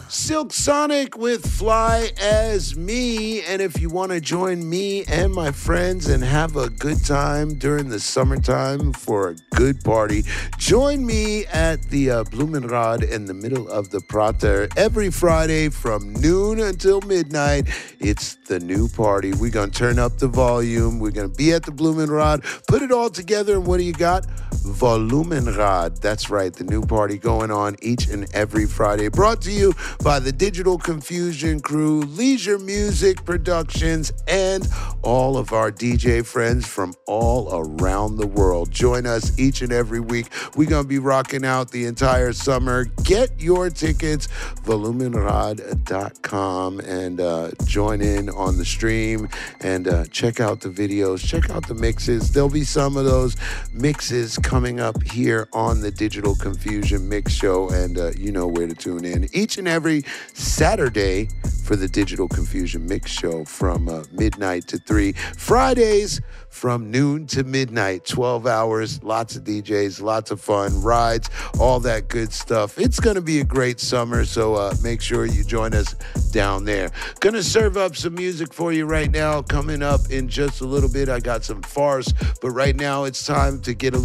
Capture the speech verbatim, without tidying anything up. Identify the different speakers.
Speaker 1: Silk Sonic with Fly As Me. And if you want to join me and my friends and have a good time during the summertime for a good party, join me at the uh, Blumenrad in the middle of the Prater every Friday from noon until midnight. It's the new party. We're going to turn up the volume. We're going to be at the Blumenrad, put it all together, and what do you got? Volumenrad. That's right, the new party going on each and every Friday. Brought to you by the Digital Confusion crew, Leisure Music Productions, and all of our D J friends from all around the world. Join us each and every week. We're going to be rocking out the entire summer. Get your tickets, volumenrad dot com, and uh, join in on the stream and uh, check out the videos, check out the mixes. There'll be some of those mixes coming up here on the Digital Confusion Mix Show, and uh, you know where to tune in each and every Saturday for the Digital Confusion Mix Show from uh, midnight to three. Fridays from noon to midnight, twelve hours, lots of D Js, lots of fun, rides, all that good stuff. It's going to be a great summer, so uh, make sure you join us down there. Going to serve up some music for you right now. Coming up in just a little bit, I got some farce, but right now it's time to get a little